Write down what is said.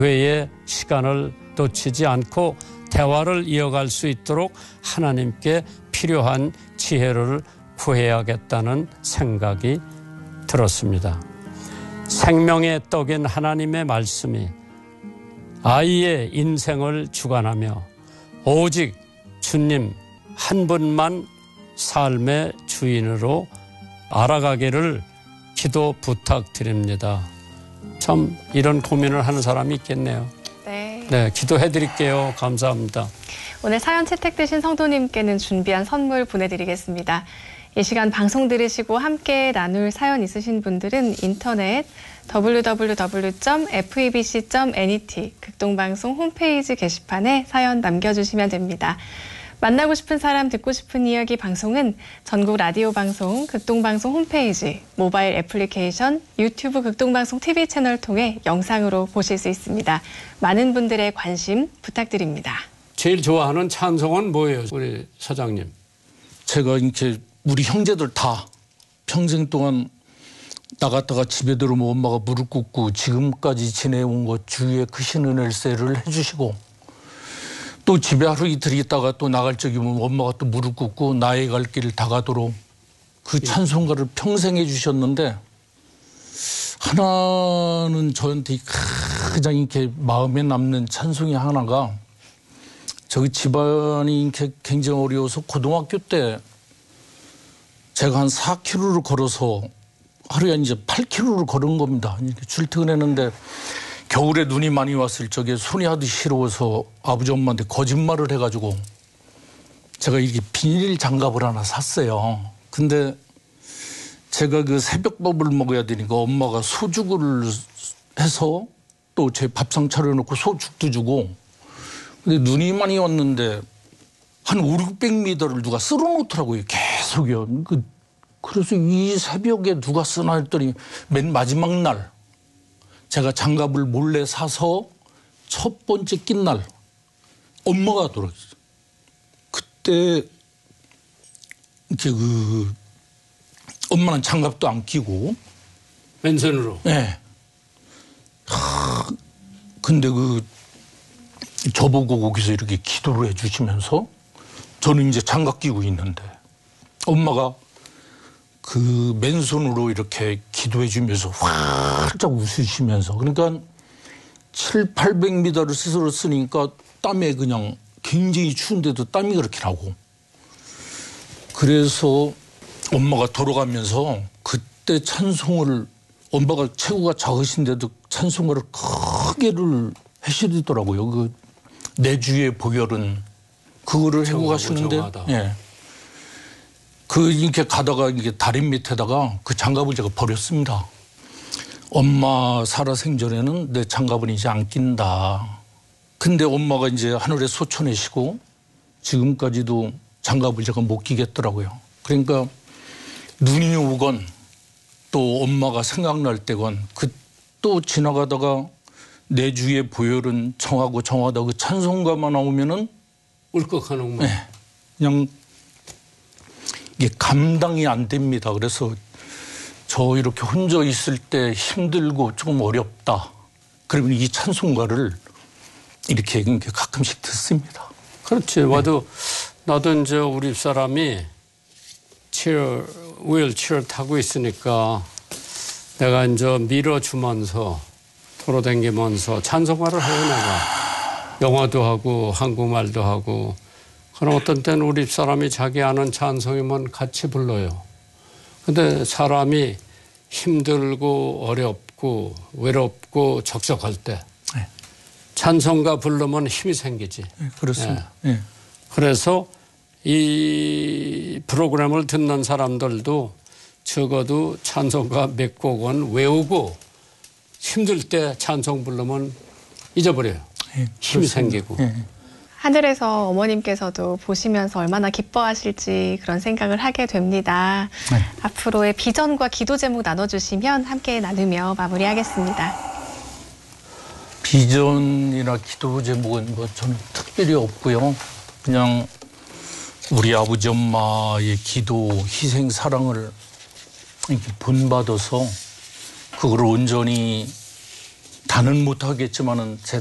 외의 시간을 놓치지 않고 대화를 이어갈 수 있도록 하나님께 필요한 지혜를 구해야겠다는 생각이 들었습니다. 생명의 떡인 하나님의 말씀이 아이의 인생을 주관하며 오직 주님 한 분만 삶의 주인으로 알아가기를 기도 부탁드립니다. 참 이런 고민을 하는 사람이 있겠네요. 네, 기도해 드릴게요. 감사합니다. 오늘 사연 채택되신 성도님께는 준비한 선물 보내드리겠습니다. 이 시간 방송 들으시고 함께 나눌 사연 있으신 분들은 인터넷 www.febc.net 극동방송 홈페이지 게시판에 사연 남겨주시면 됩니다. 만나고 싶은 사람, 듣고 싶은 이야기 방송은 전국 라디오 방송, 극동방송 홈페이지, 모바일 애플리케이션, 유튜브 극동방송 TV 채널 통해 영상으로 보실 수 있습니다. 많은 분들의 관심 부탁드립니다. 제일 좋아하는 찬송은 뭐예요, 우리 사장님? 제가 이렇게 우리 형제들 다 평생 동안 나갔다가 집에 들어오면 엄마가 무릎 꿇고 지금까지 지내온 것 주위에 크신 은혜를 해주시고 또 집에 하루 이틀 있다가 또 나갈 적이면 엄마가 또 무릎 꿇고 나의 갈 길을 다 가도록 그 찬송가를 평생 해주셨는데 하나는 저한테 가장 이렇게 마음에 남는 찬송이 하나가 저희 집안이 이렇게 굉장히 어려워서 고등학교 때 제가 한 4km를 걸어서 하루에 이제 8km를 걸은 겁니다. 이렇게 출퇴근했는데 겨울에 눈이 많이 왔을 적에 손이 하도 시려워서 아버지 엄마한테 거짓말을 해가지고 제가 이렇게 비닐 장갑을 하나 샀어요. 근데 제가 그 새벽밥을 먹어야 되니까 엄마가 소죽을 해서 또 제 밥상 차려놓고 소죽도 주고 근데 눈이 많이 왔는데 한 500~600m를 누가 쓸어놓더라고요. 계속요. 그래서 이 새벽에 누가 쓰나 했더니 맨 마지막 날 제가 장갑을 몰래 사서 첫 번째 낀 날 엄마가 돌아가셨어요. 그때 이렇게 엄마는 장갑도 안 끼고 맨손으로. 네. 근데 저보고 거기서 이렇게 기도를 해주시면서 저는 이제 장갑 끼고 있는데 엄마가 그 맨손으로 이렇게 기도해 주면서 활짝 웃으시면서 그러니까 700~800m를 스스로 쓰니까 땀에 그냥 굉장히 추운데도 땀이 그렇게 나고 그래서 엄마가 돌아가면서 그때 찬송을 엄마가 체구가 작으신데도 찬송가를 크게를 하시더라고요. 내 주의 보혈은 그거를 하고 가시는데 예. 이렇게 가다가 이게 다리 밑에다가 그 장갑을 제가 버렸습니다. 엄마 살아생전에는 내 장갑은 이제 안 낀다. 근데 엄마가 이제 하늘에 소천하시고 지금까지도 장갑을 제가 못 끼겠더라고요. 그러니까 눈이 오건 또 엄마가 생각날 때건 또 지나가다가 내 주의 보혈은 정하고 정하다 그 찬송가만 나오면은 울컥하는구만. 네, 그냥 이게 감당이 안 됩니다. 그래서 저 이렇게 혼자 있을 때 힘들고 조금 어렵다. 그러면 이 찬송가를 이렇게 가끔씩 듣습니다. 그렇지. 나도 이제 우리 집사람이 휠체어 타고 있으니까 내가 이제 밀어주면서 돌아다니면서 찬송가를 해요, 내가. 영어도 하고 한국말도 하고. 그럼 어떤 때는 우리 집사람이 자기 아는 찬송이면 같이 불러요. 근데 사람이 힘들고 어렵고 외롭고 적적할 때 네. 찬송가 부르면 힘이 생기지. 네, 그렇습니다. 네. 그래서 이 프로그램을 듣는 사람들도 적어도 찬송가 몇 곡은 외우고 힘들 때 찬송 부르면 잊어버려요. 네, 힘이 생기고. 네. 하늘에서 어머님께서도 보시면서 얼마나 기뻐하실지 그런 생각을 하게 됩니다. 네. 앞으로의 비전과 기도 제목 나눠주시면 함께 나누며 마무리하겠습니다. 비전이나 기도 제목은 저는 특별히 없고요. 그냥 우리 아버지 엄마의 기도, 희생, 사랑을 이렇게 본받아서 그걸 온전히 다는 못하겠지만은 제